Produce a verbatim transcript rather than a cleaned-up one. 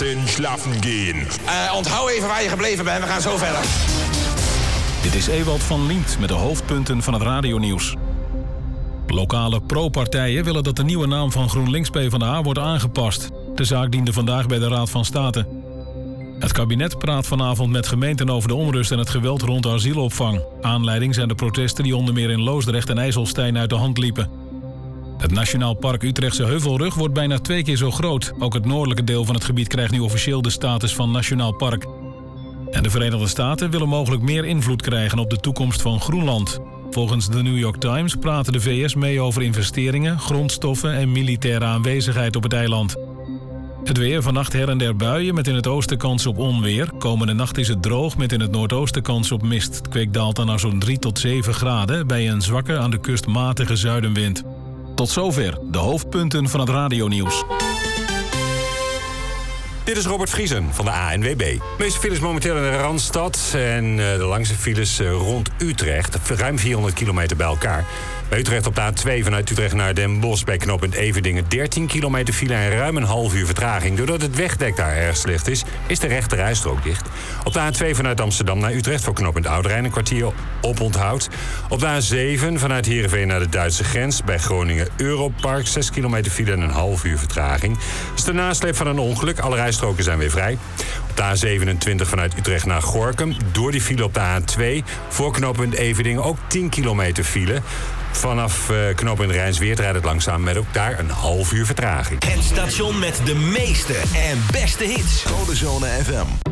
vierzehn schlafen gehen. Uh, onthoud even waar je gebleven bent, we gaan zo verder. Dit is Ewald van Liemt met de hoofdpunten van het radionieuws. Lokale pro-partijen willen dat de nieuwe naam van GroenLinks PvdA wordt aangepast. De zaak diende vandaag bij de Raad van State. Het kabinet praat vanavond met gemeenten over de onrust en het geweld rond de asielopvang. Aanleiding zijn de protesten die onder meer in Loosdrecht en IJsselstein uit de hand liepen. Het Nationaal Park Utrechtse Heuvelrug wordt bijna twee keer zo groot. Ook het noordelijke deel van het gebied krijgt nu officieel de status van Nationaal Park. En de Verenigde Staten willen mogelijk meer invloed krijgen op de toekomst van Groenland. Volgens de New York Times praten de V S mee over investeringen, grondstoffen en militaire aanwezigheid op het eiland. Het weer, vannacht her en der buien met in het oosten kans op onweer. Komende nacht is het droog met in het noordoosten kans op mist. Het kwik daalt dan naar zo'n drie tot zeven graden bij een zwakke aan de kust matige zuidenwind. Tot zover de hoofdpunten van het radionieuws. Dit is Robert Vriesen van de A N W B. De meeste files momenteel in de Randstad en de langste files rond Utrecht. Ruim vierhonderd kilometer bij elkaar. Bij Utrecht op de A twee vanuit Utrecht naar Den Bosch bij knooppunt Everdingen dertien kilometer file en ruim een half uur vertraging. Doordat het wegdek daar erg slecht is, is de rechte rijstrook dicht. Op de A twee vanuit Amsterdam naar Utrecht voor knooppunt Ouderijn een kwartier oponthoud. Op de A zeven vanuit Heerenveen naar de Duitse grens bij Groningen Europark zes kilometer file en een half uur vertraging. Dat is de nasleep van een ongeluk. Alle rijstroken zijn weer vrij. Op de A zevenentwintig vanuit Utrecht naar Gorinchem door die file op de A twee voor knooppunt Everdingen ook tien kilometer file. Vanaf uh, knooppunt Rijnsweert rijdt het langzaam met ook daar een half uur vertraging. Het station met de meeste en beste hits. Codezone F M.